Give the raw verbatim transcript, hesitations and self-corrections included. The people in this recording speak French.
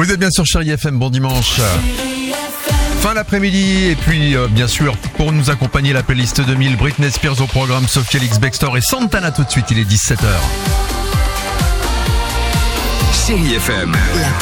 Vous êtes bien sur Chérie F M, bon dimanche. Fin l'après-midi et puis euh, bien sûr pour nous accompagner la playlist deux mille, Britney Spears au programme, Sophie Elix Bextor et Santana tout de suite, il est dix-sept heures. Chérie F M. La